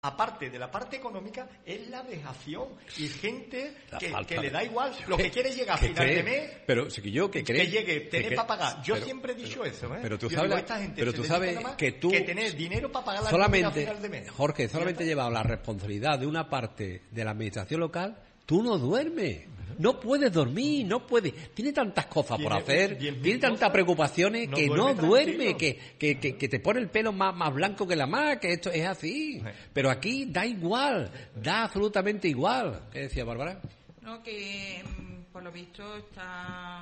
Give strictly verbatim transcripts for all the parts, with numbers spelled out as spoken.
aparte de la parte económica, es la vejación y gente que, que le da igual, lo que quiere llegar a final cree, de mes, pero si yo que, cree, que llegue, tener que, para pagar. Yo pero, siempre he dicho pero, eso, ¿eh? Pero tú yo sabes, digo, esta gente pero tú sabes que tú que tener dinero para pagar la solamente, a final de mes. Jorge, solamente llevado la responsabilidad de una parte de la administración local, tú no duermes. No puedes dormir, no puedes. Tiene tantas cosas por hacer, tiene tantas preocupaciones que no duerme, que, que, que, que te pone el pelo más, más blanco que la mar, que esto es así. Pero aquí da igual, da absolutamente igual. ¿Qué decía Bárbara? No, que por lo visto está...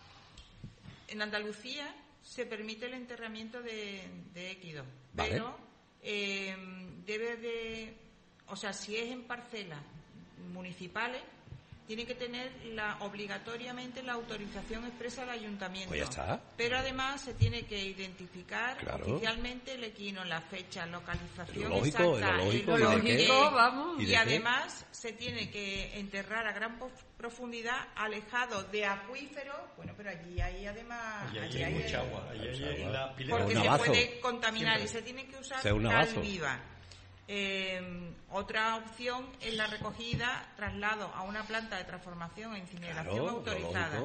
En Andalucía se permite el enterramiento de, de équidos, vale. pero eh, debe de... O sea, si es en parcelas municipales, tiene que tener la obligatoriamente la autorización expresa del ayuntamiento. Pues ya está. Pero además se tiene que identificar claro. oficialmente el equino, la fecha, localización lo lógico, exacta, lo lógico, el lógico, vamos. Y, y además se tiene que enterrar a gran profundidad, alejado de acuíferos. Bueno, pero allí hay además allí, allí hay, hay mucha agua, allí hay, hay la pileta. porque se puede contaminar Siempre. Y se tiene que usar cal viva. Eh, otra opción es la recogida, traslado a una planta de transformación o incineración claro, autorizada.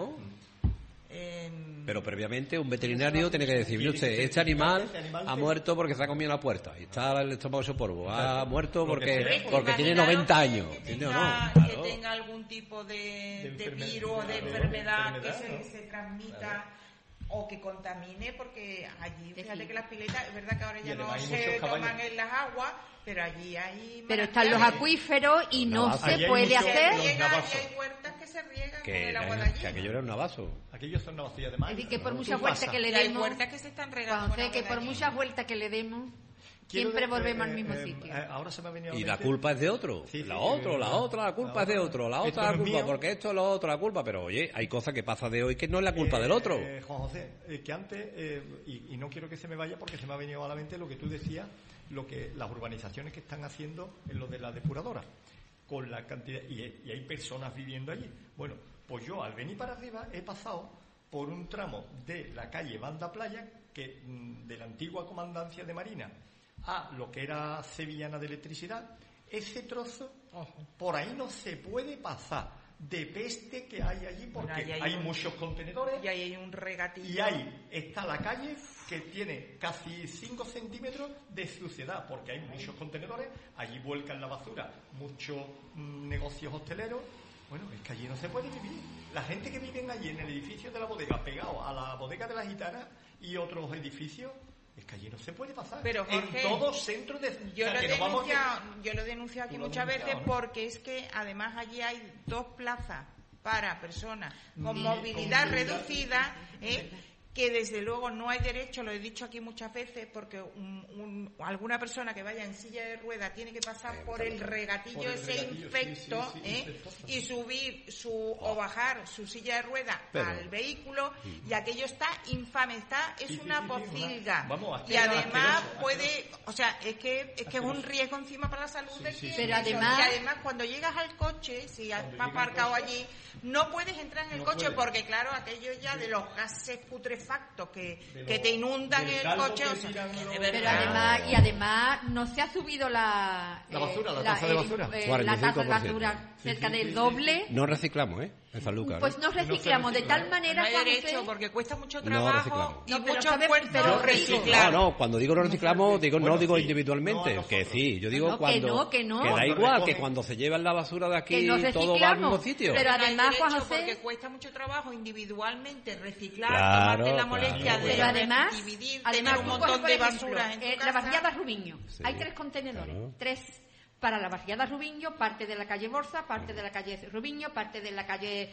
Eh, Pero previamente un veterinario tiene que decir, mire usted, este animal ha muerto porque se ha comido la puerta y está el estómago hecho polvo, ha muerto porque porque tiene noventa años. Que tenga, no? Claro. que tenga algún tipo de, de, de virus o de enfermedad, enfermedad que se, ¿no? se transmita. Claro. O que contamine, porque allí, fíjate que las piletas, es verdad que ahora ya no se toman en las aguas, pero allí hay... Pero están los acuíferos y no se puede hacer... Y hay huertas que se riegan con el agua de allí. Que aquello era un navaso. Aquellos son navazos y además... Es decir, que por muchas vueltas que le demos... Hay huertas que se están regando. Que por muchas vueltas que le demos... Siempre volvemos al mismo eh, sitio. Eh, ahora se me ha venido y la culpa es de otro. Sí, la sí, otra, sí, la otra, la culpa la es de otra. otro. La otra la culpa, mío. Porque esto es lo otro, la culpa. Pero oye, hay cosas que pasa de hoy que no es la culpa eh, del otro. Eh, Juan José, eh, que antes, eh, y, y no quiero que se me vaya porque se me ha venido a la mente lo que tú decías, lo que las urbanizaciones que están haciendo en lo de la depuradora. Con la cantidad, y, y hay personas viviendo allí. Bueno, pues yo al venir para arriba he pasado por un tramo de la calle Banda Playa, que de la antigua comandancia de Marina, a lo que era Sevillana de Electricidad. Ese trozo, por ahí no se puede pasar de peste que hay allí, porque bueno, hay, hay un, muchos contenedores y ahí hay un regatillo y ahí está la calle que tiene casi cinco centímetros de suciedad, porque hay muchos contenedores, allí vuelcan la basura, muchos mm, negocios hosteleros. Bueno, es que allí no se puede vivir. La gente que vive allí en el edificio de la bodega, pegado a la bodega de la gitana y otros edificios, es que allí no se puede pasar. Pero Jorge, en todo centro de... Yo, o sea, lo, he que no denunciado, vamos a... yo lo he denunciado aquí muchas veces, ¿no? Porque es que además allí hay dos plazas para personas con Ni, movilidad con reducida, ¿eh? que desde luego no hay derecho, lo he dicho aquí muchas veces, porque un, un, alguna persona que vaya en silla de ruedas tiene que pasar eh, por el regatillo por el ese regatillo, infecto, sí, sí, sí, ¿eh? y subir su oh. o bajar su silla de ruedas Pero, al vehículo, sí. y aquello está infame, está es sí, una sí, pocilga, sí, una, y además puede, o sea, es que es que es un riesgo encima para la salud sí, de sí, quien, Pero además, y además cuando llegas al coche, si has aparcado allí, no puedes entrar en el no coche puede. Porque claro, aquello ya de los gases putrefactos que, lo, que te inundan el coche, o sea, que de pero además y además no se ha subido la la basura, eh, la, la tasa de basura, eh, la tasa de basura cerca sí, sí, del doble. No reciclamos, ¿eh? En San Lucas, pues no reciclamos no de tal manera no hay derecho, porque cuesta mucho trabajo no y mucho esfuerzo reciclar. No, no, cuando digo no reciclamos, digo bueno, no digo sí. individualmente, no, que sí, yo digo no, cuando que no, que no. que da igual, que cuando se llevan la basura de aquí todo va al mismo sitio. Pero además, Juan José, porque cuesta mucho trabajo individualmente reciclar, claro, tomarte la molestia claro, de pero además, dividir, además tener un montón de basura en tu casa. La barriada Rubiño, hay tres contenedores, tres para la barriada Rubiño, parte de la calle Borsa, parte de la calle Rubiño, parte de la calle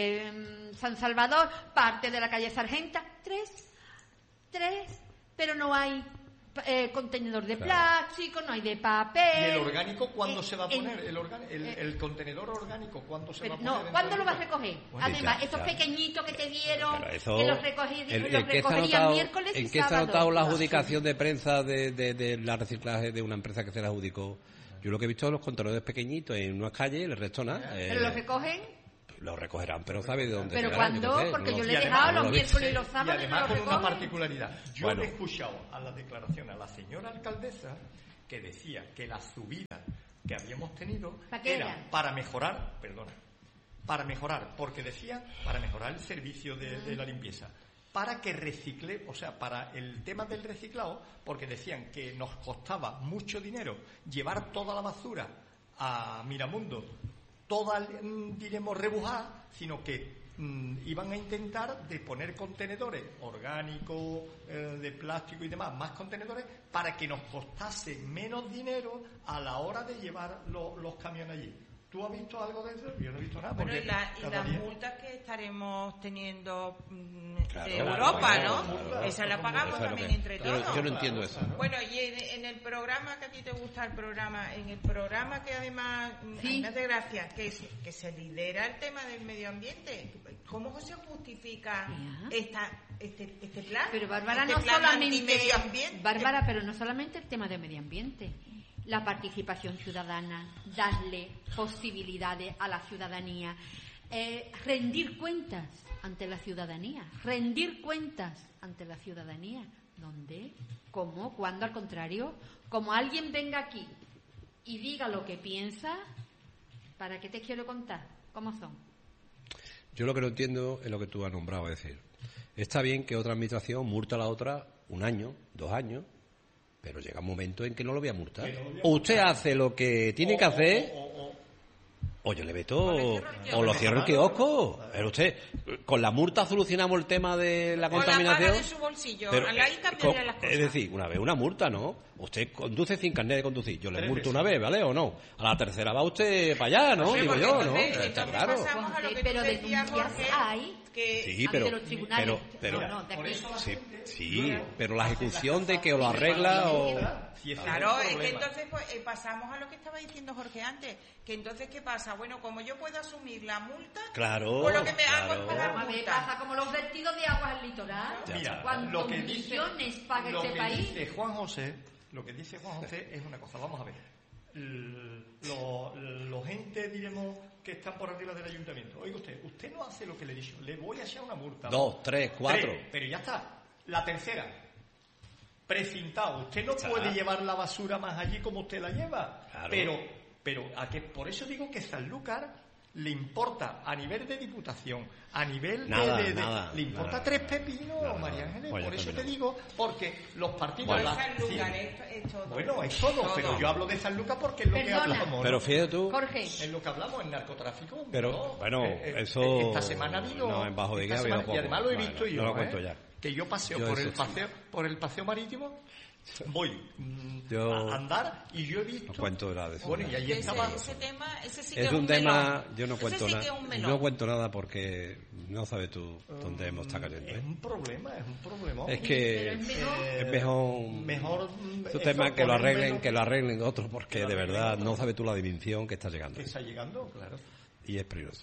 eh, San Salvador, parte de la calle Sargenta, tres, tres, pero no hay eh, contenedor de plástico, no hay de papel. ¿Y el orgánico cuándo eh, se va a poner? El, el, organ, el, eh, el contenedor orgánico ¿cuándo se pero, va a poner? No, ¿cuándo lo vas a recoger? Bueno, Además, ya, estos ya. pequeñitos que te dieron, eso, que los, recogí, el, los el recogerían notado, miércoles y ¿En qué sábado? se ha notado la adjudicación de prensa de, de, de la reciclaje de una empresa que se la adjudicó? Yo lo que he visto son los contenedores pequeñitos en unas calles, el resto nada. ¿Pero eh, los recogen? Los recogerán, pero ¿sabe de dónde? ¿Pero cuándo? Porque no, yo le he dejado los miércoles y los sábados. Y además y con recogen. una particularidad. Yo bueno. he escuchado a la declaración a la señora alcaldesa que decía que la subida que habíamos tenido ¿Para qué era, era? para mejorar, perdona, para mejorar, porque decían para mejorar el servicio de, de la limpieza, para que recicle, o sea, para el tema del reciclado, porque decían que nos costaba mucho dinero llevar toda la basura a Miramundo, toda, diremos, rebujada, sino que mmm, iban a intentar de poner contenedores orgánicos, eh, de plástico y demás, más contenedores, para que nos costase menos dinero a la hora de llevar lo, los camiones allí. ¿Tú has visto algo de eso? Yo no he visto nada. Bueno, porque y, la, y las día... multas que estaremos teniendo mmm, claro, de claro, Europa, claro, ¿no? claro, Esa la pagamos claro, también que, entre yo, todos. Yo no entiendo eso. Bueno, y en, en el programa que a ti te gusta, el programa, en el programa que además, sí. me hace gracia, que, que se lidera el tema del medio ambiente, ¿cómo se justifica yeah. esta, este, este plan? Pero Bárbara, este no plan solamente medio ambiente. Bárbara, pero no solamente el tema del medio ambiente. La participación ciudadana, darle posibilidades a la ciudadanía, eh, rendir cuentas ante la ciudadanía, rendir cuentas ante la ciudadanía. ¿Dónde? ¿Cómo? ¿Cuándo? Al contrario, como alguien venga aquí y diga lo que piensa, ¿para qué te quiero contar? ¿Cómo son? Yo lo que no entiendo es lo que tú has nombrado, es decir, está bien que otra administración multa a la otra un año, dos años, pero llega un momento en que no lo voy a multar. O usted hace lo que tiene que hacer, o, o, o, o yo le meto, o lo cierro el kiosco. Pero usted, con la multa solucionamos el tema de la contaminación. O la paga de su bolsillo. Pero, ahí cambiaría las cosas. Es decir, una vez una multa, ¿no? Usted conduce sin carnet de conducir. Yo le multo una vez, ¿vale? ¿O no? A la tercera va usted para allá, ¿no? Sí, digo yo, ¿no? Entonces, Está entonces claro. pasamos a lo que Pero tú decías, denuncias Jorge, hay que Sí, ante pero, los tribunales. pero, pero, no, no, de aquí. sí, sí, pero la ejecución de que lo arregla o... Claro, es que entonces pues, eh, pasamos a lo que estaba diciendo Jorge antes, que entonces ¿qué pasa? Bueno, como yo puedo asumir la multa, claro, pues lo que me hago claro. es pagar A ver, multa. pasa como los vertidos de aguas al litoral. Mira, ¿Cuántos lo que dice, millones paga lo este que país? dice Juan José, lo que dice Juan José es una cosa, vamos a ver. Los lo gente, diremos, que están por arriba del ayuntamiento. Oiga usted, usted no hace lo que le he dicho, le voy a echar una multa. Dos, tres, cuatro. Tres, pero ya está. La tercera, precintado. Usted no Está. puede llevar la basura más allí como usted la lleva. Claro. Pero, pero a que por eso digo que Sanlúcar le importa a nivel de diputación, a nivel nada, de, de, de nada, le importa nada, tres pepinos, nada, María Ángeles. vaya Por eso camino. te digo, porque los partidos Bueno, la- Sanlúcar, sí. es, es todo. Bueno, es todo, Todo. pero yo hablo de Sanlúcar porque es lo Perdona. que hablamos. Pero ¿no? fíjate tú... Jorge, Es lo que hablamos en narcotráfico. Pero, ¿no? bueno, Eh, eh, eso- esta semana ha habido. no, en Bajo de esta Guía ha habido semana- poco. Y además lo he Bueno, visto yo. yo lo cuento ¿eh? ya. Que yo paseo Yo por eso el sí. paseo, por el paseo marítimo, voy mm, Yo- a andar y yo he visto. No cuento nada de eso. Bueno, y ahí Ese, estaba. ese tema, ese sí que Es es un tema, melón. yo no Ese cuento sí nada, que es un melón. no cuento nada porque no sabes tú dónde hemos estado cayendo. Es ¿eh? un problema, es un problema. Es pero que es mejor. Eh, es mejor, mejor mm, es un eso, tema que lo poner arreglen, menos- que lo arreglen otros porque que lo de arreglen verdad otros. no sabes tú la dimensión que está llegando que está llegando, claro. y es peligroso.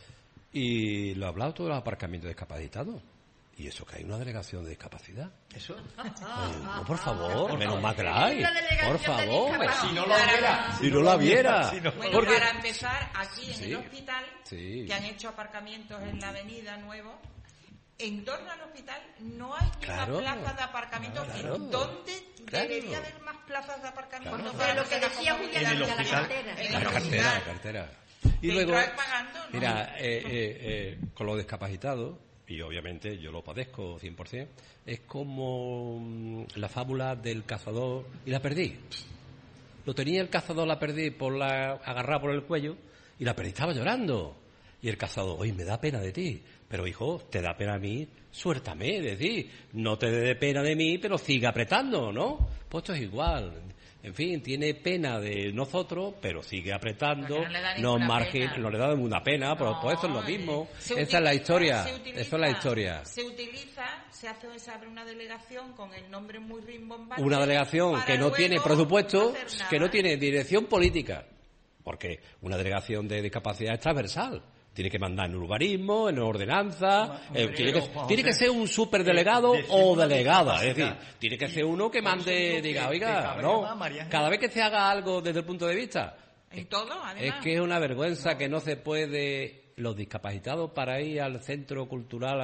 Y lo he hablado todo del aparcamiento de discapacitados. Y eso que hay una delegación de discapacidad. Eso. Eh, no, por favor, menos mal que la hay. Una delegación Por de favor. discapacidad. Si no lo viera. Si no la viera. si no- Bueno, Porque- para empezar, aquí en Sí. el hospital, Sí. que han hecho aparcamientos en la avenida nuevos, en torno al hospital no hay ni Claro. más plazas de aparcamiento. Claro. ¿Dónde Claro. debería haber más plazas de aparcamiento? Claro. para Pero lo que personas decía con Julián, En el la hospital. cartera. En La el cartera, hospital. la cartera. Y Dentro luego, es pagando, ¿no? mira, eh, eh, eh, con los discapacitados, y obviamente yo lo padezco cien por ciento, es como mm, la fábula del cazador y la perdí. Lo tenía el cazador, la perdí, por la agarrada por el cuello, y la perdí, estaba llorando. Y el cazador, oye, me da pena de ti. Pero hijo, te da pena a mí, suéltame, es decir, no te dé pena de mí, pero sigue apretando, ¿no? Pues esto es igual. En fin, tiene pena de nosotros, pero sigue apretando, Porque no le da no ninguna margen, pena. no le da ninguna pena, pero No, pues eso es lo mismo. se Esa utiliza- es la historia, se utiliza- eso es la historia. Se utiliza, se hace, se abre una delegación con el nombre muy rimbombante. Una delegación para que no luego tiene presupuesto, no hacer que no nada. tiene dirección política, porque una delegación de discapacidad es transversal. Tiene que mandar en urbanismo, en ordenanza, Hombre, eh, tiene, que, Juan tiene que José, ser un superdelegado eh, decir o una delegada, es decir, discapacidad. tiene que Y ser uno que por eso mande, digo que diga, te oiga, cabrea no, más, María Ángeles. cada vez que se haga algo desde el punto de vista, En todo, además. es que es una vergüenza que no se puede, los discapacitados para ir al centro cultural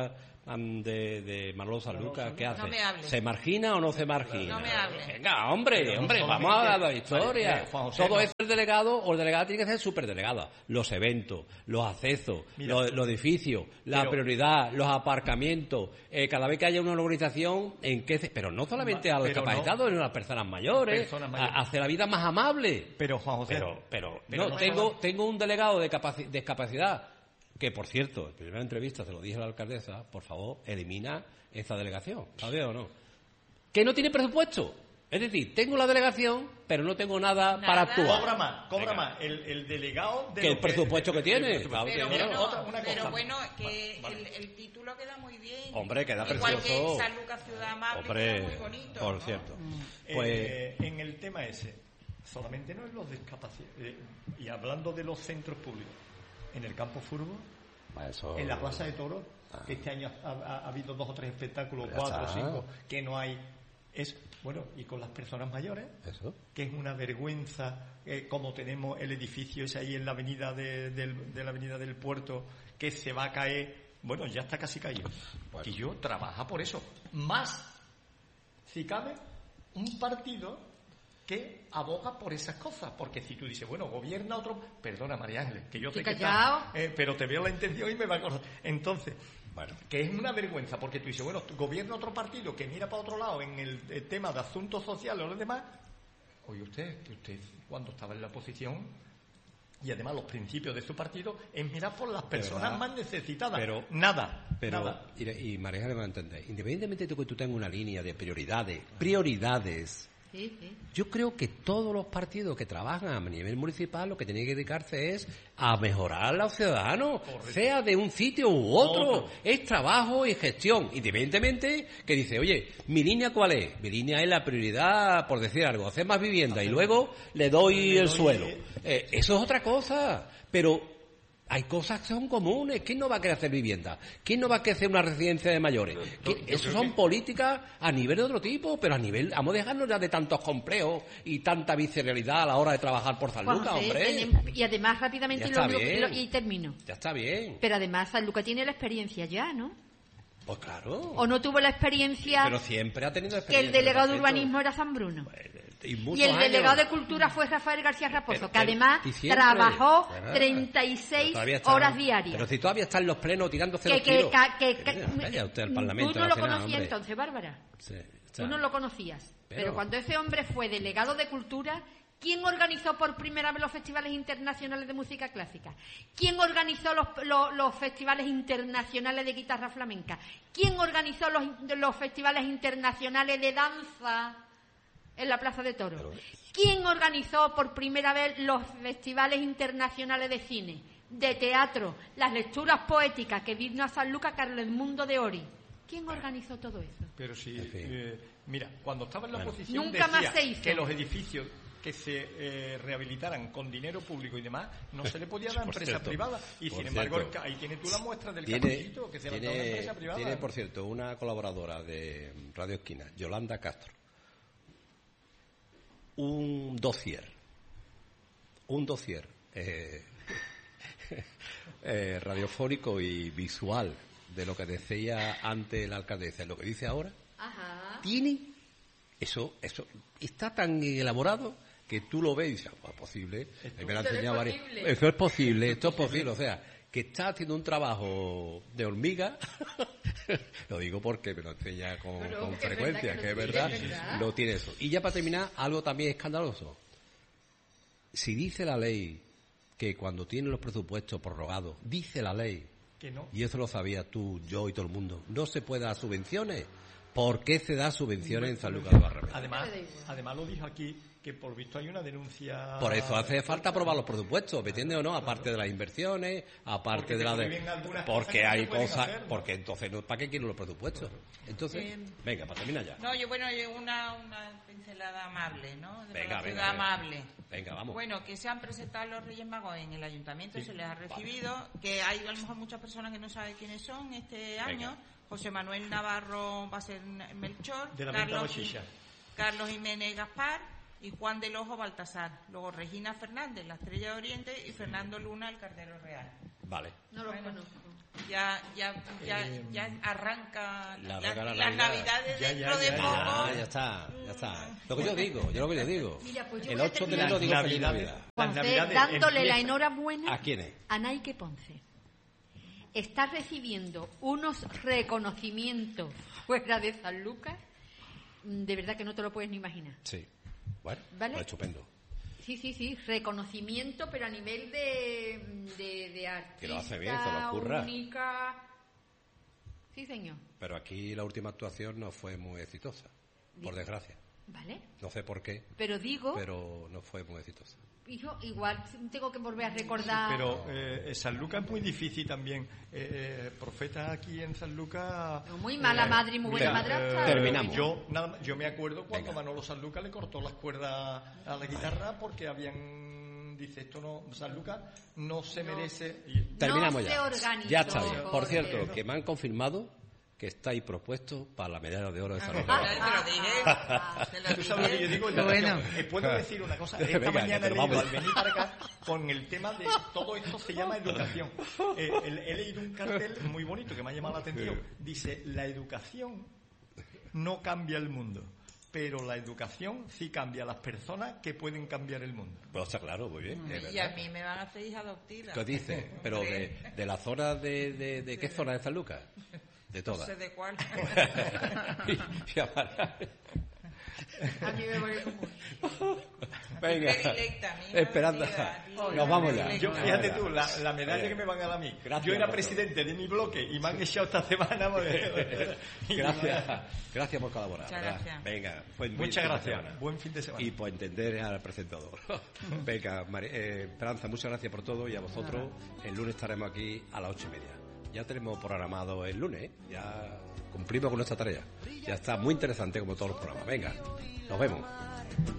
de, de Manolo Sanlúcar, ¿qué hace? No me hable. ¿Se margina o no se margina? No me hable. Venga, hombre, hombre, vamos a la historia. Eh, Juan José, Todo no. es el delegado, o el delegado tiene que ser superdelegado. Los eventos, los accesos, Mira, los, los edificios, la pero- prioridad, los aparcamientos, eh, cada vez que haya una organización, en qué, pero no solamente a los Pero no. discapacitados, sino a las personas mayores, Personas mayores. a- hacer la vida más amable. Pero, Juan José... Pero, pero, Pero no, no tengo, solo- tengo un delegado de capaci- discapacidad que, por cierto, en primera entrevista se lo dije a la alcaldesa, por favor, elimina esa delegación, ¿sabes o no? Que no tiene presupuesto. Es decir, tengo la delegación, pero no tengo nada, Nada. para actuar. Cobra más, cobra Venga. más el, el delegado de Que lo el presupuesto que tiene, el presupuesto. claro, Pero, Mira, bueno, otra- una pero cosa. bueno, que Vale. el, el título queda muy bien. Hombre, queda Igual precioso. que San Lucas Ciudad Amable, Hombre, queda muy bonito. por ¿no? cierto. Eh, Pues, en el tema ese, solamente no es los discapacitados. Eh, y hablando de los centros públicos, en el campo fútbol, eso- en la Plaza de Toros, Ah. que este año ha, ha- ha habido dos o tres espectáculos, Ya cuatro o está. cinco, que no hay. Es bueno, y con las personas mayores, Eso. que es una vergüenza, eh, como tenemos el edificio ese ahí en la avenida de, del- de la avenida del Puerto, que se va a caer, bueno, ya está casi caído. Bueno. Y yo trabaja por eso. Más, si cabe, un partido que aboga por esas cosas, porque si tú dices, bueno, gobierna otro, perdona María Ángeles, que yo sé Estoy que callado. está, eh, pero te veo la intención y me va a acordar. Entonces, Bueno. que es una vergüenza, porque tú dices, bueno, gobierna otro partido que mira para otro lado en el, el tema de asuntos sociales o los demás. Oye usted, que usted cuando estaba en la oposición, y además los principios de su partido, es mirar por las personas ¿Verdad? más necesitadas. Pero- nada, Pero, nada. y, y María Ángeles me va a entender, independientemente de que tú tengas una línea de prioridades, prioridades, Sí, sí. yo creo que todos los partidos que trabajan a nivel municipal lo que tienen que dedicarse es a mejorar a los ciudadanos, sea de un sitio u otro. Otro. Es trabajo y gestión. Independientemente que dice, oye, ¿mi línea cuál es? Mi línea es la prioridad, por decir algo, hacer más vivienda y luego le doy Le el doy- suelo. Eh, eso es otra cosa. Pero hay cosas que son comunes. ¿Quién no va a querer hacer vivienda? ¿Quién no va a querer hacer una residencia de mayores? ¿Quién- yo Eso creo son que- políticas a nivel de otro tipo, pero a nivel... Vamos a dejarnos ya de tantos complejos y tanta visceralidad a la hora de trabajar por San Juan Lucas, José, hombre. tenemos- y además rápidamente Ya lo, está lo- bien. lo- y termino. Ya está bien. Pero además San Lucas tiene la experiencia ya, ¿no? Pues claro. ¿O no tuvo la experiencia Pero siempre ha tenido que experiencia. el delegado de respecto. urbanismo era San Bruno? Y, Y muchos el años. delegado de cultura fue Rafael García Raposo, Pero- que además y siempre, trabajó ¿verdad? treinta y Pero seis todavía está- horas diarias. Pero si todavía está en los plenos tirándose los que, que, tiros. ca- que- ca- Mira, vaya usted al Parlamento tú no lo Nacional, conocías hombre. entonces, Bárbara. Sí, o Tú sea, no lo conocías. Pero... Pero- cuando ese hombre fue delegado de cultura, ¿quién organizó por primera vez los festivales internacionales de música clásica? ¿Quién organizó los, los- los festivales internacionales de guitarra flamenca? ¿Quién organizó los, los festivales internacionales de danza en la Plaza de Toros? Pero- ¿Quién organizó por primera vez los festivales internacionales de cine, de teatro, las lecturas poéticas que vino a San Lucas Carlos Edmundo de Ori? ¿Quién organizó todo eso? Pero sí, En fin. eh, mira, cuando estaba en la Bueno. oposición Nunca más decía se hizo. que los edificios que se eh, rehabilitaran con dinero público y demás, no se le podía dar a Por empresa cierto, privada. Y por sin embargo, cierto. el ca- ahí tienes tú la muestra del Tiene, cafecito que se la da a una tiene, empresa privada. tiene, por cierto, una colaboradora de Radio Esquina, Yolanda Castro, un dossier, un dossier eh, eh, radiofónico y visual de lo que decía antes la alcaldesa y lo que dice ahora. Ajá. Tiene eso, eso está tan elaborado que tú lo ves y dices, "Ah, es posible, me lo ha Esto es enseñado varias- posible. Eso es posible, esto es posible, o sea, que está haciendo un trabajo de hormiga, lo digo porque me lo enseña con, Bueno, con que es frecuencia, verdad que que es lo tiene, verdad, es verdad. lo tiene eso. Y ya para terminar, algo también escandaloso. Si dice la ley que cuando tienen los presupuestos prorrogados, dice la ley, Que no. y eso lo sabías tú, yo y todo el mundo, no se puede dar subvenciones. ¿Por qué se da subvenciones en San Lucas de Barrameda? Además, Me da igual. además lo dijo aquí que por visto hay una denuncia. Por eso hace falta aprobar los presupuestos, ¿me entiendes o no? Aparte de las inversiones, aparte Porque de te la de... prohíben algunas cosas Porque que no hay se pueden cosas... hacer, ¿no? Porque entonces, no, ¿para qué quiero los presupuestos? Entonces, Eh, venga, para terminar ya. No, yo, bueno, yo una, una pincelada amable, ¿no? De Venga, la venga, ciudad venga. amable. Venga, vamos. Bueno, que se han presentado los Reyes Magos en el Ayuntamiento, se les ha recibido, que hay a lo mejor muchas personas que no saben quiénes son este año. José Manuel Navarro va a ser Melchor, De la venta Carlos, Bochicha. Carlos Jiménez Gaspar y Juan del Ojo Baltasar. Luego Regina Fernández, la Estrella de Oriente, y Fernando Luna, el Cardero Real. Vale. No lo Bueno. conozco. Ya, ya, ya, eh, ya arranca la, la, la, las la navidades ya, dentro ya, de ya, poco. Ya, ya está, ya está. Lo que yo digo, yo lo que yo digo. Mira, pues yo el voy a ocho de terminar. enero digo Las feliz navidades. Navidad. Ponce, Navidades dándole empieza. la enhorabuena ¿A quién es? a Naike Ponce. Está recibiendo unos reconocimientos fuera de San Lucas, de verdad que no te lo puedes ni imaginar. Sí. Bueno, ¿Vale? estupendo. Sí, sí, sí, reconocimiento, pero a nivel de, de, de artista Que lo hace bien, que lo curra. única. Sí, señor. Pero aquí la última actuación no fue muy exitosa, por desgracia. ¿Vale? No sé por qué, Pero digo, pero no fue muy exitosa. hijo, igual tengo que volver a recordar. Pero eh, San Lucas es muy difícil también. Eh, profeta aquí en San Lucas. Muy mala eh, madre y muy buena mira, madrastra. Terminamos. Yo, nada, yo me acuerdo cuando Venga. Manolo San Lucas le cortó las cuerdas a la guitarra porque habían. Dice, esto no. San Lucas no se No. merece. Y, Terminamos se ya. organizó, Ya está bien. Por Jorge. cierto, que me han confirmado que estáis propuestos para la medalla de oro de San Ah, Lucas. te lo dije. Te lo ¿Tú sabes lo que yo dije. digo? Yo Bueno. eh, puedo decir una cosa. Esta Venga, mañana que he nos leído, vamos. al venir para acá, con el tema de todo esto se llama educación. Eh, he, he leído un cartel muy bonito que me ha llamado la atención. Dice, la educación no cambia el mundo, pero la educación sí cambia a las personas que pueden cambiar el mundo. Pues está claro, muy bien. es Y a verdad. mí me van a hacer hija adoptiva. ¿Qué dice? Pero de, de la zona de, de, de qué zona de San Lucas? De No todas. sé de cuál. Y amará. A mí me vuelve como... Venga, Predilecta, mi hija Esperanza, adoptiva. nos vamos ya. Yo, fíjate tú, la, la medalla Venga. que me van a dar a mí. Gracias, Yo era doctor. presidente de mi bloque y me han echado esta semana. porque- Gracias, gracias por colaborar. Muchas ¿verdad? gracias. Venga, buen Muchas fin de gracias. semana. Buen fin de semana. Y por entender al presentador. Venga, Mari- eh, Esperanza, muchas gracias por todo y a vosotros. El lunes estaremos aquí a las ocho y media. Ya tenemos programado el lunes, ¿eh? Ya cumplimos con nuestra tarea. Ya está muy interesante como todos los programas. Venga, nos vemos.